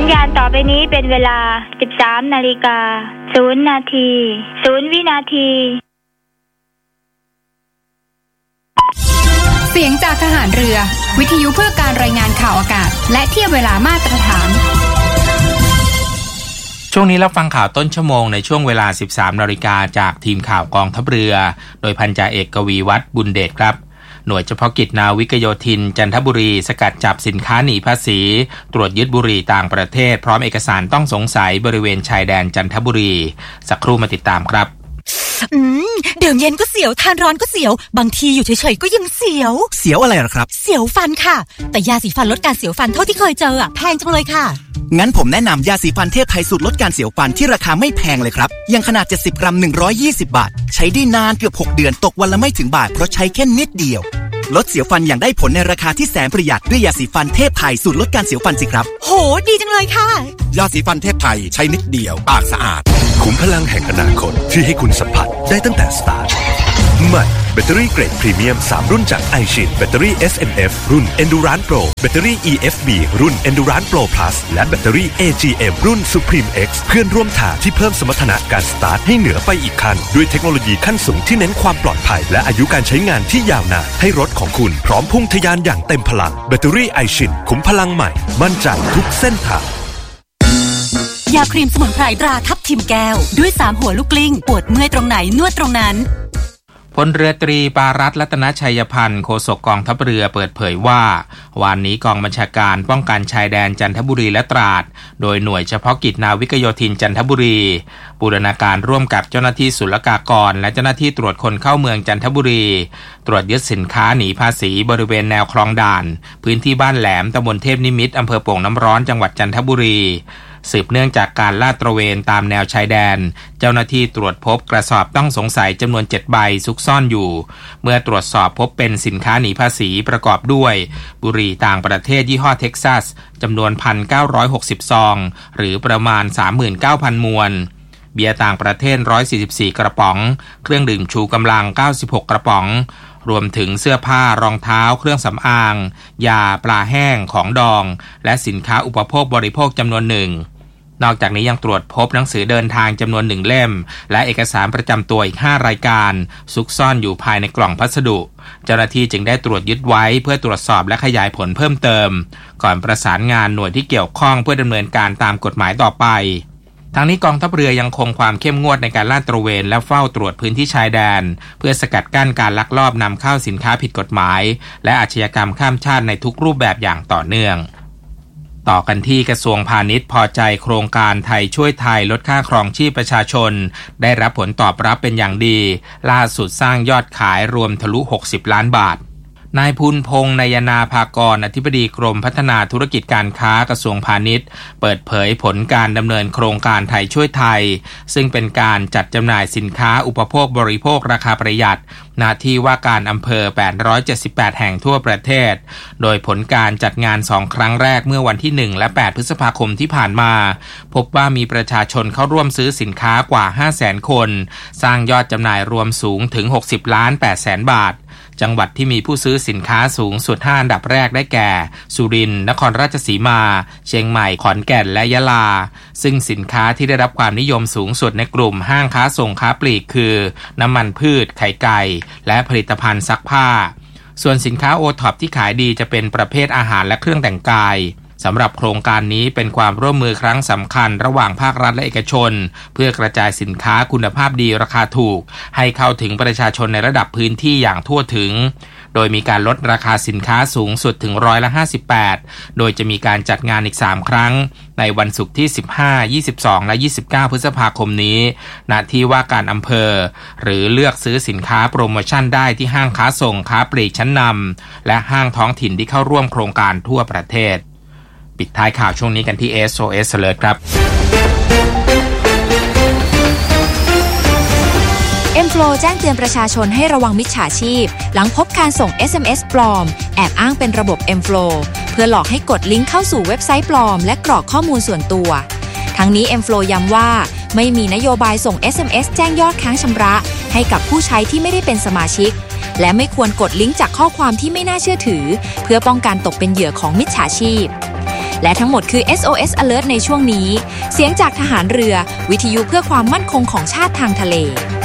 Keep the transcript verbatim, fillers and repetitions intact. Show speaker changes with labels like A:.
A: ญาณต่อไปนี้เป็นเวลา สิบสามนาฬิกาศูนย์นาทีศูนย์วินาที
B: เสียงจากทหารเรือวิทยุเพื่อการรายงานข่าวอากาศและเทียบเวลามาตรฐาน
C: ช่วงนี้รับฟังข่าวต้นชั่วโมงในช่วงเวลา สิบสามนาฬิกาจากทีมข่าวกองทัพเรือโดยพันจ่าเอกกวีวัฒน์บุญเดชครับหน่วยเฉพาะกิจนาวิกโยธินจันทบุรีสกัดจับสินค้าหนีภาษีตรวจยึดบุหรี่ต่างประเทศพร้อมเอกสารต้องสงสัยบริเวณชายแดนจันทบุรีสักครู่มาติดตามครับ
D: อืมดื่มเย็นก็เสียวทานร้อนก็เสียวบางทีอยู่เฉยๆก็ยังเสียว
E: เสียวอะไรหรอครับ
D: เสียวฟันค่ะแต่ยาสีฟันลดการเสียวฟันเท่าที่เคยเจออ่ะแพงจังเลยค่ะ
E: งั้นผมแนะนำยาสีฟันเทพไทยสูตรลดการเสียวฟันที่ราคาไม่แพงเลยครับยังขนาดเจ็ดสิบกรัมหนึ่งร้อยยี่สิบบาทใช้ได้นานเกือบหกเดือนตกวันละไม่ถึงบาทเพราะใช้แค่นิดเดียวลดเสียวฟันอย่างได้ผลในราคาที่แสนประหยัดด้วยยาสีฟันเทพไทยสูตรลดการเสียวฟันสิครับ
D: โหดีจังเลยค่ะ
F: ยาสีฟันเทพไทยใช้นิดเดียวปากสะอาดขุมพลังแห่งอนาคตที่ให้คุณสัมผัสได้ตั้งแต่สตาร์ทใหม่แบตเตอรี่เกรดพรีเมียมสามรุ่นจาก iShin แบตเตอรี่ เอส เอ็ม เอฟ รุ่น Endurance Pro แบตเตอรี่ อี เอฟ บี รุ่น Endurance Pro Plus และแบตเตอรี่ เอ จี เอ็ม รุ่น Supreme X เพื่อนร่วมทางที่เพิ่มสมรรถนะการสตาร์ทให้เหนือไปอีกขั้นด้วยเทคโนโลยีขั้นสูงที่เน้นความปลอดภัยและอายุการใช้งานที่ยาวนานให้รถของคุณพร้อมพุ่งทะยานอย่างเต็มพลังแบตเตอรี่ iShin ขุมพลังใหม่มั่นใจทุกเส้นทาง
D: ยาครีมสมุนไพรตราทับทิมแก้วด้วยสามหัวลูกกลิ้งปวดเมื่อยตรงไหนนวดตรงนั้น
C: พลเรือตรีปารัตน์รัตนชัยพันธ์โฆษกกองทัพเรือเปิดเผยว่าวันนี้กองบัญชาการป้องกันชายแดนจันทบุรีและตราดโดยหน่วยเฉพาะกิจนาวิกโยธินจันทบุรีบูรณาการร่วมกับเจ้าหน้าที่ศุลกากรและเจ้าหน้าที่ตรวจคนเข้าเมืองจันทบุรีตรวจยึดสินค้าหนีภาษีบริเวณแนวคลองด่านพื้นที่บ้านแหลมตำบลเทพนิมิตรอำเภอโป่งน้ำร้อนจังหวัดจันทบุรีสืบเนื่องจากการลาดตระเวนตามแนวชายแดนเจ้าหน้าที่ตรวจพบกระสอบต้องสงสัยจำนวนเจ็ดใบซุกซ่อนอยู่เมื่อตรวจสอบพบเป็นสินค้าหนีภาษีประกอบด้วยบุหรี่ต่างประเทศยี่ห้อเท็กซัสจำนวน หนึ่งพันเก้าร้อยหกสิบ ซองหรือประมาณ สามหมื่นเก้าพัน มวลเบียร์ต่างประเทศหนึ่งร้อยสี่สิบสี่กระป๋องเครื่องดื่มชูกำลังเก้าสิบหกกระป๋องรวมถึงเสื้อผ้ารองเท้าเครื่องสำอางยาปลาแห้งของดองและสินค้าอุปโภคบริโภคจำนวนหนึ่งนอกจากนี้ยังตรวจพบหนังสือเดินทางจำนวนหนึ่งเล่มและเอกสารประจำตัวอีกห้ารายการซุกซ่อนอยู่ภายในกล่องพัสดุเจ้าหน้าที่จึงได้ตรวจยึดไว้เพื่อตรวจสอบและขยายผลเพิ่มเติมก่อนประสานงานหน่วยที่เกี่ยวข้องเพื่อดำเนินการตามกฎหมายต่อไปทั้งนี้กองทัพเรือยังคงความเข้มงวดในการลาดตระเวนและเฝ้าตรวจพื้นที่ชายแดนเพื่อสกัดกั้นการลักลอบนำเข้าสินค้าผิดกฎหมายและอาชญากรรมข้ามชาติในทุกรูปแบบอย่างต่อเนื่องต่อกันที่กระทรวงพาณิชย์พอใจโครงการไทยช่วยไทยลดค่าครองชีพประชาชนได้รับผลตอบรับเป็นอย่างดีล่าสุดสร้างยอดขายรวมทะลุหกสิบล้านบาทนายภูลพงษ์นายนาภากรอธิบดีกรมพัฒนาธุรกิจการค้ากระทรวงพาณิชย์เปิดเผยผลการดำเนินโครงการไทยช่วยไทยซึ่งเป็นการจัดจำหน่ายสินค้าอุปโภคบริโภคราคาประหยัดหน้าที่ว่าการอำเภอแปดร้อยเจ็ดสิบแปดแห่งทั่วประเทศโดยผลการจัดงานสองครั้งแรกเมื่อวันที่หนึ่งและแปดพฤษภาคมที่ผ่านมาพบว่ามีประชาชนเข้าร่วมซื้อสินค้ากว่า ห้าแสน คนสร้างยอดจำหน่ายรวมสูงถึงหกสิบล้านแปดแสนบาทจังหวัดที่มีผู้ซื้อสินค้าสูงสุดห้าอันดับแรกได้แก่สุรินทร์นครราชสีมาเชียงใหม่ขอนแก่นและยะลาซึ่งสินค้าที่ได้รับความนิยมสูงสุดในกลุ่มห้างค้าส่งค้าปลีกคือน้ำมันพืชไข่ไก่และผลิตภัณฑ์ซักผ้าส่วนสินค้าโอท็อปที่ขายดีจะเป็นประเภทอาหารและเครื่องแต่งกายสำหรับโครงการนี้เป็นความร่วมมือครั้งสำคัญระหว่างภาครัฐและเอกชนเพื่อกระจายสินค้าคุณภาพดีราคาถูกให้เข้าถึงประชาชนในระดับพื้นที่อย่างทั่วถึงโดยมีการลดราคาสินค้าสูงสุดถึงร้อยละห้าสิบแปดโดยจะมีการจัดงานอีกสามครั้งในวันศุกร์ที่สิบห้า ยี่สิบสองและยี่สิบเก้าพฤษภาคมนี้ณที่ว่าการอำเภอหรือเลือกซื้อสินค้าโปรโมชั่นได้ที่ห้างค้าส่งค้าปลีกชั้นนำและห้างท้องถิ่นที่เข้าร่วมโครงการทั่วประเทศปิดท้ายข่าวช่วงนี้กันที่ เอส โอ เอส Alert ครับ
G: M-Flow แจ้งเตือนประชาชนให้ระวังมิจฉาชีพหลังพบการส่ง เอส เอ็ม เอส ปลอมแอบอ้างเป็นระบบ M-Flow เพื่อหลอกให้กดลิงก์เข้าสู่เว็บไซต์ปลอมและกรอกข้อมูลส่วนตัวทั้งนี้ M-Flow ย้ำว่าไม่มีนโยบายส่ง เอส เอ็ม เอส แจ้งยอดค้างชำระให้กับผู้ใช้ที่ไม่ได้เป็นสมาชิกและไม่ควรกดลิงก์จากข้อความที่ไม่น่าเชื่อถือเพื่อป้องกันตกเป็นเหยื่อของมิจฉาชีพและทั้งหมดคือ เอส โอ เอส Alert ในช่วงนี้เสียงจากทหารเรือวิทยุเพื่อความมั่นคงของชาติทางทะเล